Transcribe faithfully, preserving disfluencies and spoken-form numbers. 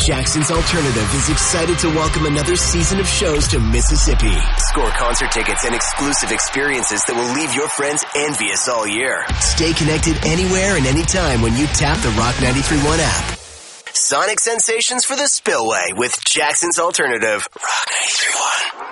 Jackson's Alternative is excited to welcome another season of shows to Mississippi. Score concert tickets and exclusive experiences that will leave your friends envious all year. Stay connected anywhere and anytime when you tap the Rock ninety-three point one app. Sonic sensations for the Spillway with Jackson's Alternative. Rock ninety-three point one.